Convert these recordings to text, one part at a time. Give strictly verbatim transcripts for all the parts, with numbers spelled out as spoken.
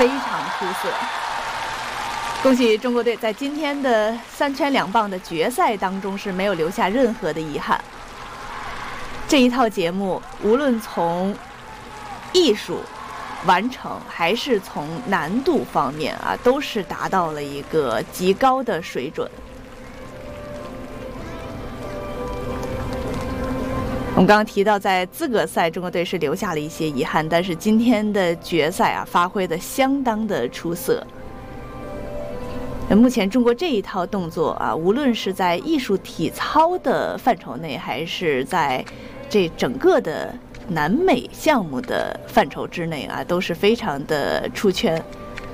非常出色。恭喜中国队在今天的三圈两棒的决赛当中是没有留下任何的遗憾。这一套节目无论从艺术完成还是从难度方面啊，都是达到了一个极高的水准。我们刚刚提到，在资格赛中国队是留下了一些遗憾，但是今天的决赛啊，发挥的相当的出色。目前中国这一套动作啊，无论是在艺术体操的范畴内，还是在这整个的南美项目的范畴之内啊，都是非常的出圈。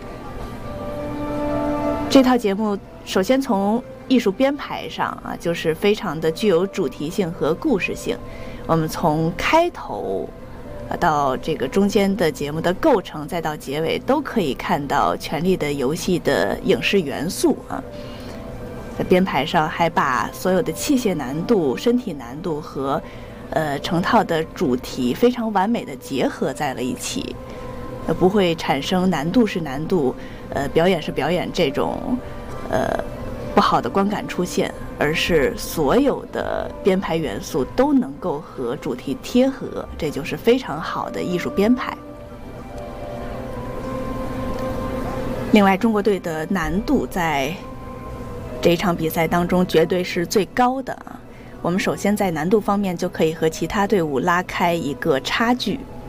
这套节目首先从艺术编排上啊，就是非常的具有主题性和故事性。我们从开头到这个中间的节目的构成，再到结尾，都可以看到《权力的游戏》的影视元素啊。在编排上还把所有的器械难度、身体难度和呃成套的主题非常完美的结合在了一起，呃不会产生难度是难度，呃表演是表演这种呃不好的观感出现，而是所有的编排元素都能够和主题贴合，这就是非常好的艺术编排。另外，中国队的难度在这一场比赛当中绝对是最高的啊！我们首先在难度方面就可以和其他队伍拉开一个差距。